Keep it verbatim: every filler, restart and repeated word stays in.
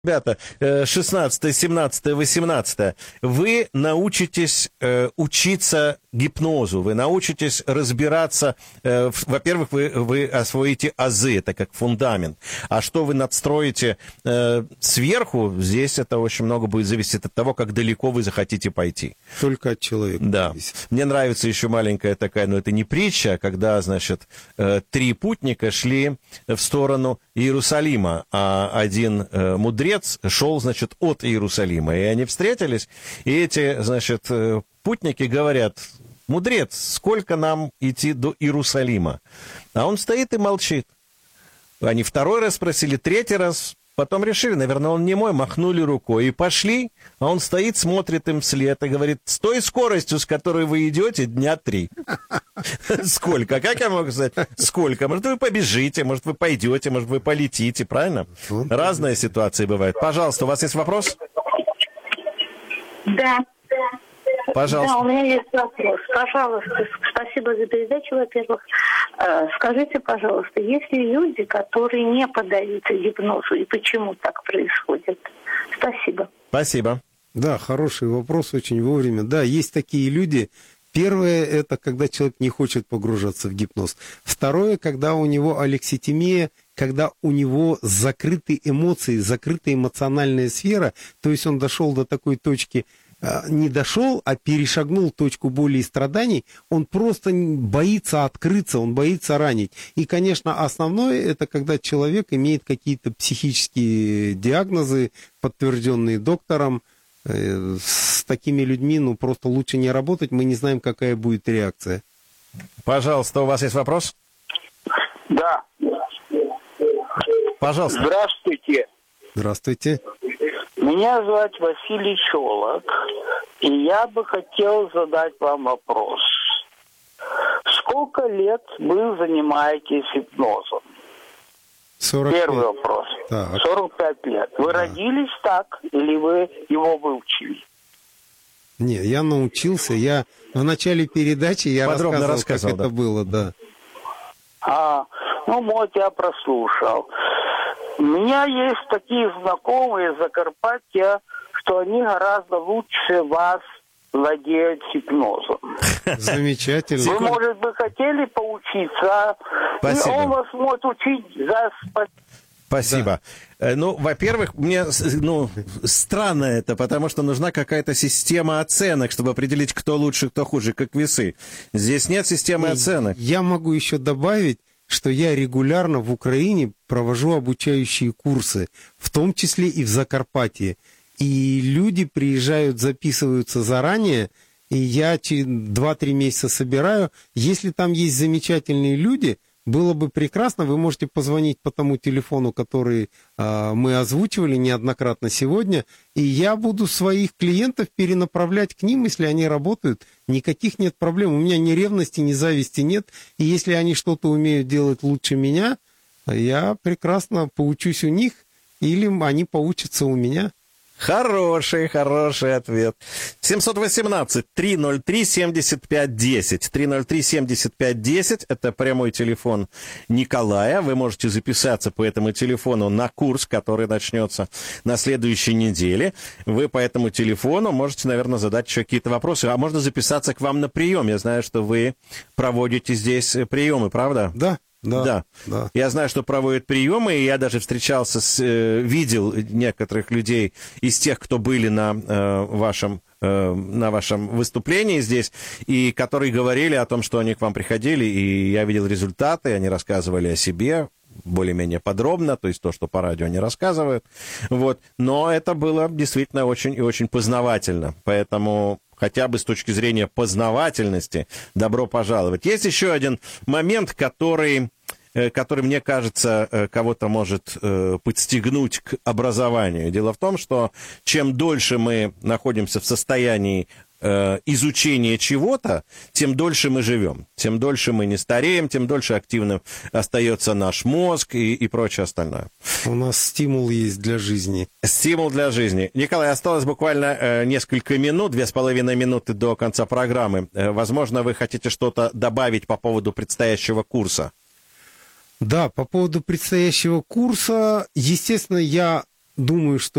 Ребята, шестнадцатое, семнадцатое, восемнадцатое, вы научитесь э, учиться гипнозу, вы научитесь разбираться, э, в, во-первых, вы, вы освоите азы, это как фундамент, а что вы надстроите э, сверху, здесь это очень много будет зависеть от того, как далеко вы захотите пойти. Только от человека. Да. Зависит. Мне нравится еще маленькая такая, но это не притча, когда, значит, э, три путника шли в сторону Иерусалима, а один э, мудрец шел, значит, от Иерусалима. И они встретились, и эти, значит, путники говорят: мудрец, сколько нам идти до Иерусалима? А он стоит и молчит. Они второй раз спросили, третий раз, потом решили, наверное, он не мой, махнули рукой и пошли, а он стоит, смотрит им вслед и говорит: с той скоростью, с которой вы идете, дня три. Сколько? Как я могу сказать? Сколько? Может, вы побежите, может, вы пойдете, может, вы полетите, правильно? Разные ситуации бывают. Пожалуйста, у вас есть вопрос? Да. Пожалуйста. Да, у меня есть вопрос. Пожалуйста, спасибо за передачу, во-первых. Скажите, пожалуйста, есть ли люди, которые не поддаются гипнозу, и почему так происходит? Спасибо. Спасибо. Да, хороший вопрос, очень вовремя. Да, есть такие люди. Первое, это когда человек не хочет погружаться в гипноз. Второе, когда у него алекситимия, когда у него закрыты эмоции, закрытая эмоциональная сфера, то есть он дошел до такой точки, не дошел, а перешагнул точку боли и страданий, он просто боится открыться, он боится ранить. И, конечно, основное, это когда человек имеет какие-то психические диагнозы, подтвержденные доктором. С такими людьми, ну, просто лучше не работать, мы не знаем, какая будет реакция. Пожалуйста, у вас есть вопрос? Да. Пожалуйста. Здравствуйте. Здравствуйте. Меня зовут Василий Чолок, и я бы хотел задать вам вопрос. Сколько лет вы занимаетесь гипнозом? сорок пять. Первый вопрос. Так. сорок пять лет. Вы Да. родились так или вы его выучили? Не, я научился, я в начале передачи я Подробно рассказывал, рассказывал, как да. это было, да. А, ну, вот я прослушал. У меня есть такие знакомые из Закарпатья, что они гораздо лучше вас владеют гипнозом. Замечательно. Вы, может быть, хотели поучиться? Спасибо. И он вас может учить за спасибо. Спасибо. Да. Ну, во-первых, мне, ну, странно это, потому что нужна какая-то система оценок, чтобы определить, кто лучше, кто хуже, как весы. Здесь нет системы И оценок. Я могу еще добавить, что я регулярно в Украине провожу обучающие курсы, в том числе и в Закарпатье. И люди приезжают, записываются заранее, и я через два-три месяца собираю. Если там есть замечательные люди, было бы прекрасно, вы можете позвонить по тому телефону, который э, мы озвучивали неоднократно сегодня, и я буду своих клиентов перенаправлять к ним, если они работают. Никаких нет проблем. У меня ни ревности, ни зависти нет. И если они что-то умеют делать лучше меня, я прекрасно поучусь у них, или они поучатся у меня. Хороший, хороший ответ. семьсот восемнадцать триста три семьдесят пять десять. триста три семьдесят пять десять. Это прямой телефон Николая. Вы можете записаться по этому телефону на курс, который начнется на следующей неделе. Вы по этому телефону можете, наверное, задать еще какие-то вопросы. А можно записаться к вам на прием. Я знаю, что вы проводите здесь приемы, правда? Да. Да, да. да. Я знаю, что проводят приемы, и я даже встречался, с, э, видел некоторых людей из тех, кто были на э, вашем э, на вашем выступлении здесь, и которые говорили о том, что они к вам приходили, и я видел результаты, они рассказывали о себе более-менее подробно, то есть то, что по радио они рассказывают, вот. Но это было действительно очень и очень познавательно, поэтому хотя бы с точки зрения познавательности добро пожаловать. Есть еще один момент, который, который, мне кажется, кого-то может подстегнуть к образованию. Дело в том, что чем дольше мы находимся в состоянии изучения чего-то, тем дольше мы живем, тем дольше мы не стареем, тем дольше активным остается наш мозг и, и прочее остальное. У нас стимул есть для жизни. Стимул для жизни. Николай, осталось буквально э, несколько минут, две с половиной минуты до конца программы. Э, возможно, вы хотите что-то добавить по поводу предстоящего курса? Да, по поводу предстоящего курса, естественно, я думаю, что